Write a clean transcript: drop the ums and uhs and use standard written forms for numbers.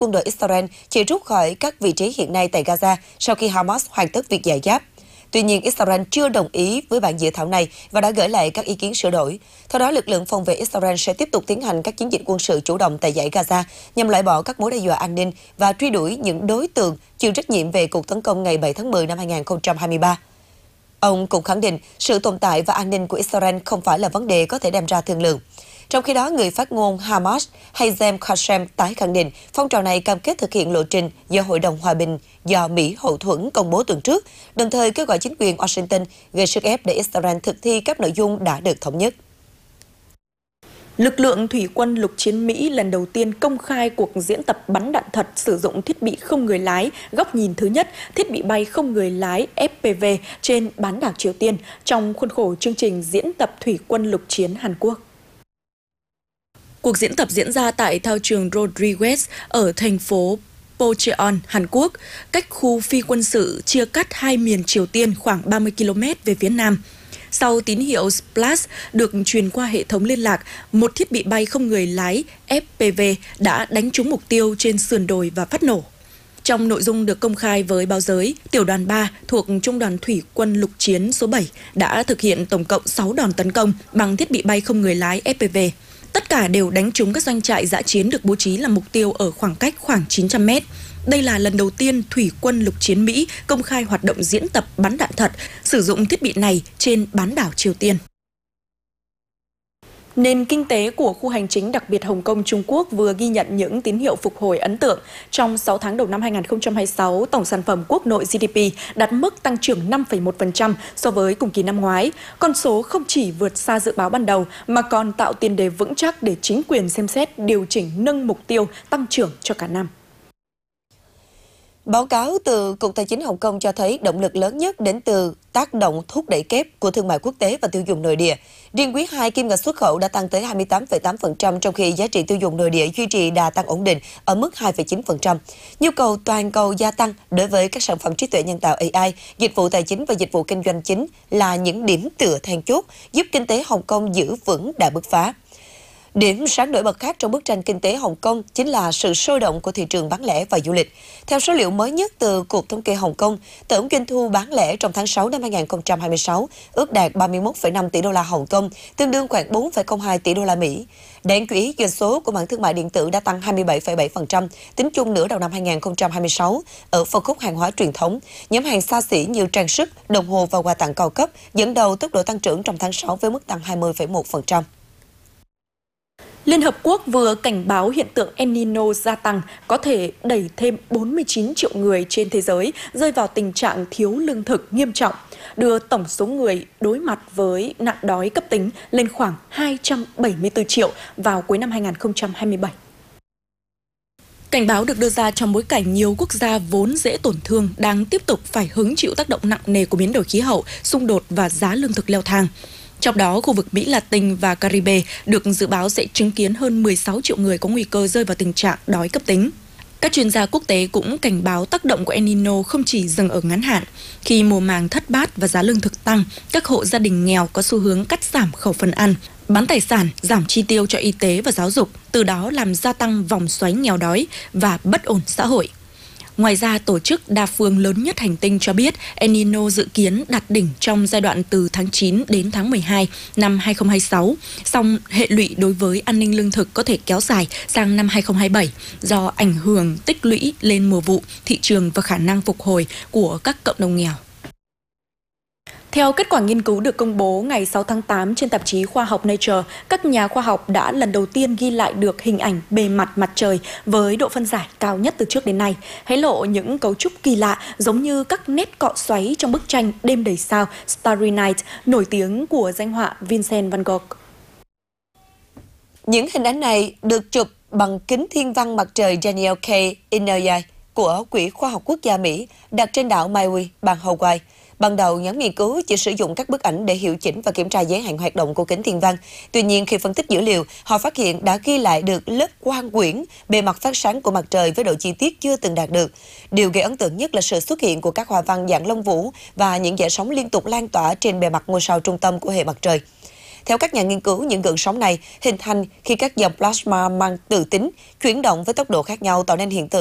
quân đội Israel chỉ rút khỏi các vị trí hiện nay tại Gaza sau khi Hamas hoàn tất việc giải giáp. Tuy nhiên, Israel chưa đồng ý với bản dự thảo này và đã gửi lại các ý kiến sửa đổi. Theo đó, lực lượng phòng vệ Israel sẽ tiếp tục tiến hành các chiến dịch quân sự chủ động tại dải Gaza nhằm loại bỏ các mối đe dọa an ninh và truy đuổi những đối tượng chịu trách nhiệm về cuộc tấn công ngày 7 tháng 10 năm 2023. Ông cũng khẳng định sự tồn tại và an ninh của Israel không phải là vấn đề có thể đem ra thương lượng. Trong khi đó, người phát ngôn Hamas Hazem Qasem tái khẳng định phong trào này cam kết thực hiện lộ trình do Hội đồng Hòa bình do Mỹ hậu thuẫn công bố tuần trước, đồng thời kêu gọi chính quyền Washington gây sức ép để Israel thực thi các nội dung đã được thống nhất. Lực lượng thủy quân lục chiến Mỹ lần đầu tiên công khai cuộc diễn tập bắn đạn thật sử dụng thiết bị không người lái góc nhìn thứ nhất, thiết bị bay không người lái FPV trên bán đảo Triều Tiên trong khuôn khổ chương trình diễn tập thủy quân lục chiến Hàn Quốc. Cuộc diễn tập diễn ra tại thao trường Rodriguez ở thành phố Pocheon, Hàn Quốc, cách khu phi quân sự chia cắt hai miền Triều Tiên khoảng 30 km về phía nam. Sau tín hiệu Splash được truyền qua hệ thống liên lạc, một thiết bị bay không người lái FPV đã đánh trúng mục tiêu trên sườn đồi và phát nổ. Trong nội dung được công khai với báo giới, Tiểu đoàn 3 thuộc Trung đoàn Thủy quân lục chiến số 7 đã thực hiện tổng cộng 6 đòn tấn công bằng thiết bị bay không người lái FPV. Tất cả đều đánh trúng các doanh trại dã chiến được bố trí làm mục tiêu ở khoảng cách khoảng 900 mét. Đây là lần đầu tiên Thủy quân lục chiến Mỹ công khai hoạt động diễn tập bắn đạn thật, sử dụng thiết bị này trên bán đảo Triều Tiên. Nền kinh tế của khu hành chính đặc biệt Hồng Kông Trung Quốc vừa ghi nhận những tín hiệu phục hồi ấn tượng. Trong 6 tháng đầu năm 2026, tổng sản phẩm quốc nội GDP đạt mức tăng trưởng 5,1% so với cùng kỳ năm ngoái. Con số không chỉ vượt xa dự báo ban đầu mà còn tạo tiền đề vững chắc để chính quyền xem xét điều chỉnh nâng mục tiêu tăng trưởng cho cả năm. Báo cáo từ Cục Tài chính Hồng Kông cho thấy động lực lớn nhất đến từ tác động thúc đẩy kép của thương mại quốc tế và tiêu dùng nội địa. Riêng quý 2, kim ngạch xuất khẩu đã tăng tới 28,8%, trong khi giá trị tiêu dùng nội địa duy trì đà tăng ổn định ở mức 2,9%. Nhu cầu toàn cầu gia tăng đối với các sản phẩm trí tuệ nhân tạo AI, dịch vụ tài chính và dịch vụ kinh doanh chính là những điểm tựa then chốt giúp kinh tế Hồng Kông giữ vững đà bứt phá. Điểm sáng nổi bật khác trong bức tranh kinh tế Hồng Kông chính là sự sôi động của thị trường bán lẻ và du lịch. Theo số liệu mới nhất từ Cục Thống kê Hồng Kông, tổng doanh thu bán lẻ trong tháng 6 năm 2026 ước đạt 31,5 tỷ đô la Hồng Kông, tương đương khoảng 4,02 tỷ đô la Mỹ. Đáng chú ý, doanh số của mảng thương mại điện tử đã tăng 27,7% tính chung nửa đầu năm 2026 ở phân khúc hàng hóa truyền thống, nhóm hàng xa xỉ như trang sức, đồng hồ và quà tặng cao cấp dẫn đầu tốc độ tăng trưởng trong tháng 6 với mức tăng 20,1%. Liên Hợp Quốc vừa cảnh báo hiện tượng El Nino gia tăng có thể đẩy thêm 49 triệu người trên thế giới rơi vào tình trạng thiếu lương thực nghiêm trọng, đưa tổng số người đối mặt với nạn đói cấp tính lên khoảng 274 triệu vào cuối năm 2027. Cảnh báo được đưa ra trong bối cảnh nhiều quốc gia vốn dễ tổn thương đang tiếp tục phải hứng chịu tác động nặng nề của biến đổi khí hậu, xung đột và giá lương thực leo thang. Trong đó, khu vực Mỹ Latin và Caribe được dự báo sẽ chứng kiến hơn 16 triệu người có nguy cơ rơi vào tình trạng đói cấp tính. Các chuyên gia quốc tế cũng cảnh báo tác động của El Nino không chỉ dừng ở ngắn hạn. Khi mùa màng thất bát và giá lương thực tăng, các hộ gia đình nghèo có xu hướng cắt giảm khẩu phần ăn, bán tài sản, giảm chi tiêu cho y tế và giáo dục, từ đó làm gia tăng vòng xoáy nghèo đói và bất ổn xã hội. Ngoài ra, tổ chức đa phương lớn nhất hành tinh cho biết El Nino dự kiến đạt đỉnh trong giai đoạn từ tháng 9 đến tháng 12 năm 2026, song hệ lụy đối với an ninh lương thực có thể kéo dài sang năm 2027 do ảnh hưởng tích lũy lên mùa vụ, thị trường và khả năng phục hồi của các cộng đồng nghèo. Theo kết quả nghiên cứu được công bố ngày 6 tháng 8 trên tạp chí khoa học Nature, các nhà khoa học đã lần đầu tiên ghi lại được hình ảnh bề mặt mặt trời với độ phân giải cao nhất từ trước đến nay, hé lộ những cấu trúc kỳ lạ giống như các nét cọ xoáy trong bức tranh Đêm đầy sao Starry Night nổi tiếng của danh họa Vincent van Gogh. Những hình ảnh này được chụp bằng kính thiên văn mặt trời Daniel K. Inouye của Quỹ Khoa học Quốc gia Mỹ đặt trên đảo Maui, bang Hawaii. Ban đầu, nhóm nghiên cứu chỉ sử dụng các bức ảnh để hiệu chỉnh và kiểm tra giới hạn hoạt động của kính thiên văn. Tuy nhiên, khi phân tích dữ liệu, họ phát hiện đã ghi lại được lớp quang quyển, bề mặt phát sáng của mặt trời với độ chi tiết chưa từng đạt được. Điều gây ấn tượng nhất là sự xuất hiện của các hoa văn dạng lông vũ và những dải sóng liên tục lan tỏa trên bề mặt ngôi sao trung tâm của hệ mặt trời. Theo các nhà nghiên cứu, những gợn sóng này hình thành khi các dòng plasma mang từ tính chuyển động với tốc độ khác nhau, tạo nên hiện tượng